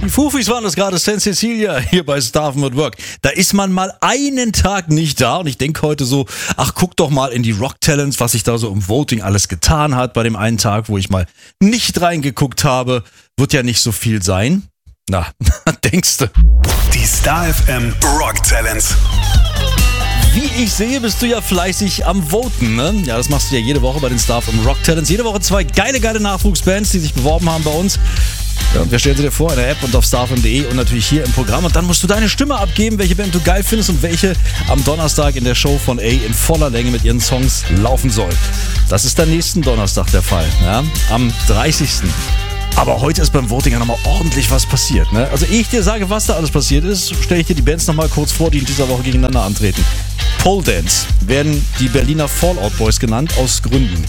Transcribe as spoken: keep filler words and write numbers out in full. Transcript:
Die Fufis waren das gerade, Saint Cecilia hier bei Staffen at Work. Da ist man mal einen Tag nicht da und ich denke heute so, ach guck doch mal in die Rock Talents, was sich da so im Voting alles getan hat bei dem einen Tag, wo ich mal nicht reingeguckt habe. Wird ja nicht so viel sein. Na, denkste. Die Star F M Rock Talents. Wie ich sehe, bist du ja fleißig am Voten, ne? Ja, das machst du ja jede Woche bei den Star F M Rock Talents. Jede Woche zwei geile, geile Nachwuchsbands, die sich beworben haben bei uns. Ja, und wir stellen sie dir vor in der App und auf starfm punkt de und natürlich hier im Programm. Und dann musst du deine Stimme abgeben, welche Band du geil findest und welche am Donnerstag in der Show von A in voller Länge mit ihren Songs laufen soll. Das ist dann nächsten Donnerstag der Fall, ja? Am dreißigsten Aber heute ist beim Voting ja nochmal ordentlich was passiert, ne? Also ehe ich dir sage, was da alles passiert ist, stelle ich dir die Bands nochmal kurz vor, die in dieser Woche gegeneinander antreten. Pole Dance werden die Berliner Fallout Boys genannt, aus Gründen.